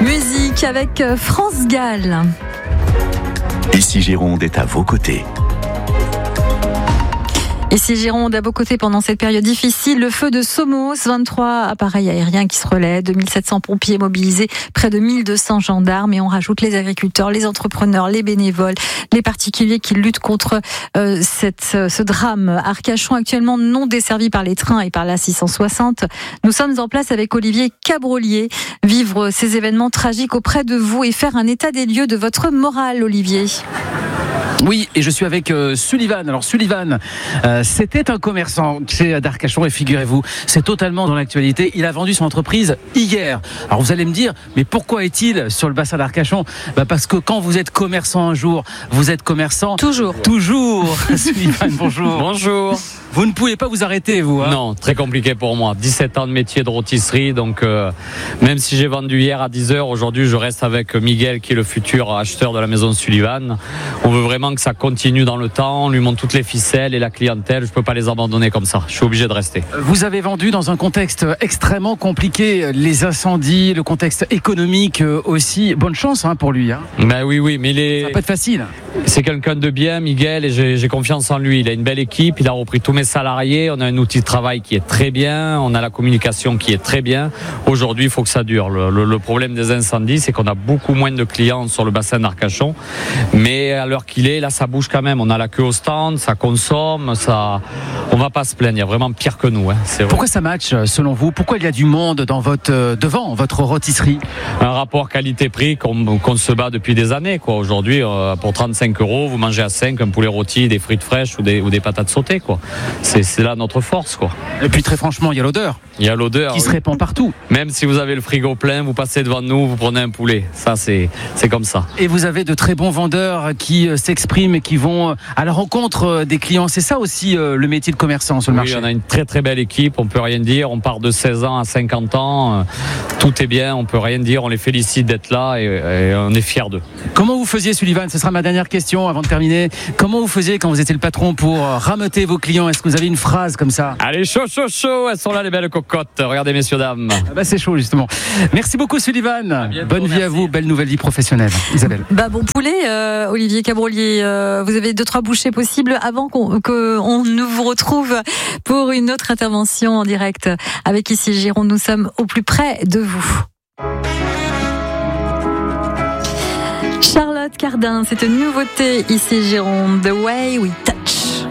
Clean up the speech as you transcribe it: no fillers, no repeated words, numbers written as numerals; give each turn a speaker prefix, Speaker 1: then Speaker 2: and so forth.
Speaker 1: Musique avec France Gall.
Speaker 2: Ici Gironde est à vos côtés.
Speaker 1: Ici Gironde à vos côtés pendant cette période difficile. Le feu de Somos, 23 appareils aériens qui se relaient, 2700 pompiers mobilisés, près de 1200 gendarmes et on rajoute les agriculteurs, les entrepreneurs, les bénévoles, les particuliers qui luttent contre ce drame. Arcachon actuellement non desservi par les trains et par la 660. Nous sommes en place avec Olivier Cabrolier, vivre ces événements tragiques auprès de vous et faire un état des lieux de votre morale, Olivier.
Speaker 3: Oui, et je suis avec Sullivan. Alors Sullivan, c'était un commerçant d'Arcachon et figurez-vous, c'est totalement dans l'actualité. Il a vendu son entreprise hier. Alors vous allez me dire, mais pourquoi est-il sur le bassin d'Arcachon ? Parce que quand vous êtes commerçant un jour, vous êtes commerçant toujours. Sullivan, bonjour.
Speaker 4: Bonjour.
Speaker 3: Vous ne pouvez pas vous arrêter, vous hein ?
Speaker 4: Non, très compliqué pour moi. 17 ans de métier de rôtisserie, donc même si j'ai vendu hier à 10h, aujourd'hui je reste avec Miguel qui est le futur acheteur de la maison Sullivan. On veut vraiment que ça continue dans le temps, on lui montre toutes les ficelles et la clientèle, je ne peux pas les abandonner comme ça, je suis obligé de rester.
Speaker 3: Vous avez vendu dans un contexte extrêmement compliqué, les incendies, le contexte économique aussi. Bonne chance pour lui.
Speaker 4: Ben oui, mais
Speaker 3: ça va pas être facile.
Speaker 4: C'est quelqu'un de bien, Miguel, et j'ai confiance en lui. Il a une belle équipe, il a repris tous mes salariés, on a un outil de travail qui est très bien, on a la communication qui est très bien. Aujourd'hui, il faut que ça dure. Le problème des incendies, c'est qu'on a beaucoup moins de clients sur le bassin d'Arcachon, mais à l'heure qu'il est, là, ça bouge quand même. On a la queue au stand, ça consomme, on va pas se plaindre. Il y a vraiment pire que nous.
Speaker 3: Pourquoi ça match, selon vous ? Pourquoi il y a du monde devant votre rôtisserie ?
Speaker 4: Un rapport qualité-prix qu'on se bat depuis des années. Aujourd'hui, pour 35 €, vous mangez à 5 un poulet rôti, des frites fraîches ou des patates sautées. C'est là notre force.
Speaker 3: Et puis très franchement, il y a l'odeur.
Speaker 4: Il y a l'odeur
Speaker 3: qui se répand partout.
Speaker 4: Même si vous avez le frigo plein, vous passez devant nous, vous prenez un poulet. Ça, c'est comme ça.
Speaker 3: Et vous avez de très bons vendeurs qui s'expriment et qui vont à la rencontre des clients. C'est ça aussi le métier de commerçant sur le marché.
Speaker 4: Oui, on a une très très belle équipe, on peut rien dire. On part de 16 ans à 50 ans. Tout est bien, on peut rien dire. On les félicite d'être là et on est fiers d'eux.
Speaker 3: Comment vous faisiez, Sullivan ? Ce sera ma dernière question avant de terminer. Comment vous faisiez quand vous étiez le patron pour rameuter vos clients ? Est-ce que vous avez une phrase comme ça ?
Speaker 4: Allez, chaud, elles sont là les belles cocottes. Regardez, messieurs, dames.
Speaker 3: C'est chaud, justement. Merci beaucoup, Sullivan. Bonne vie à vous, belle nouvelle vie professionnelle. Isabelle.
Speaker 1: Bon poulet, Olivier Cabrolier. Vous avez 2-3 bouchées possibles avant qu'on ne vous retrouve pour une autre intervention en direct avec Ici Gironde. Nous sommes au plus près de vous. Charlotte Cardin, c'est une nouveauté Ici Gironde. The Way We Touch.